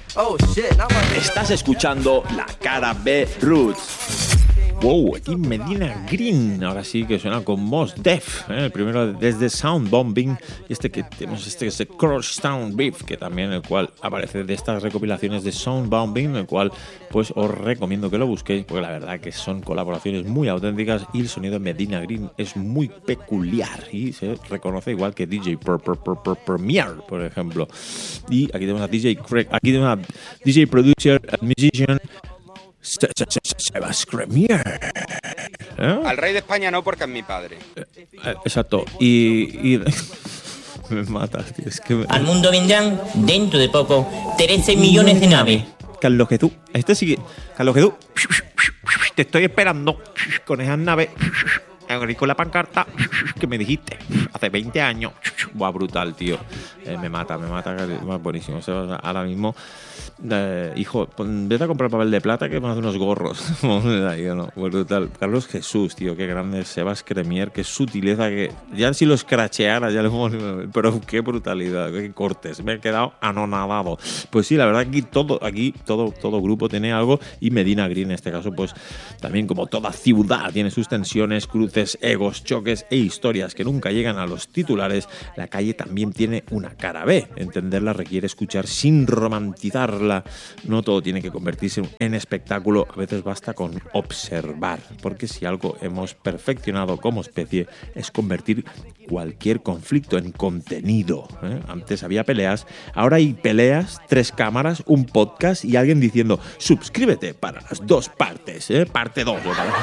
Estás escuchando La Cara B Roots. Wow, aquí Medina Green, ahora sí que suena con Mos Def, el primero desde Sound Bombing, y que tenemos que es el Crosstown Beef, que también el cual aparece de estas recopilaciones de Sound Bombing, el cual pues os recomiendo que lo busquéis, porque la verdad que son colaboraciones muy auténticas y el sonido de Medina Green es muy peculiar y se reconoce igual que DJ Premier, por ejemplo. Y aquí tenemos a DJ Craig, aquí tenemos a DJ Producer, a Musician, Sebas Cremier. Al rey de España no, porque es mi padre. Exacto. Y me matas, tío. Es que Al mundo vendrán, dentro de poco, 13 millones de naves. Carlos Jesús. Este sigue. Carlos Jesús. Te estoy esperando con esas naves. Con la pancarta que me dijiste hace 20 años. Buah, brutal, tío. Me mata. Buenísimo. O sea, ahora mismo, hijo, vete a comprar papel de plata que me hace unos gorros. ¿No? Brutal. Carlos Jesús, tío. Qué grande es Sebas Cremier. Qué sutileza. Que ya si lo escracheara, ya lo hemos. Pero qué brutalidad. Qué cortes. Me he quedado anonadado. Pues sí, la verdad, aquí todo grupo tiene algo. Y Medina Green, en este caso, pues también, como toda ciudad, tiene sus tensiones, cruces, egos, choques e historias que nunca llegan a los titulares. La calle también tiene una cara B. Entenderla requiere escuchar sin romantizarla. No todo tiene que convertirse en espectáculo. A veces basta con observar, porque si algo hemos perfeccionado como especie es convertir cualquier conflicto en contenido. Antes había peleas, ahora hay peleas, 3 cámaras, un podcast y alguien diciendo suscríbete para las 2 partes, parte 2.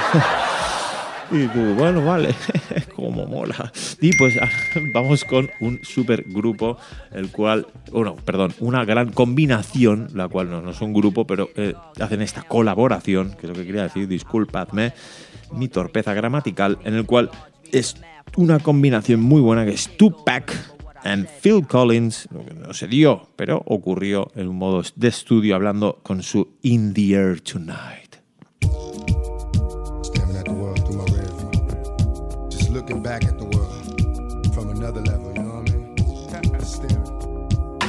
Y tú, bueno, vale, como mola. Y pues vamos con un supergrupo, el cual, una gran combinación, la cual no es un grupo, pero hacen esta colaboración, que es lo que quería decir, disculpadme mi torpeza gramatical, en el cual es una combinación muy buena, que es Tupac and Phil Collins. No se dio, pero ocurrió en un modo de estudio, hablando con su In the Air Tonight. Looking back at the world from another level, you know what I mean? Staring.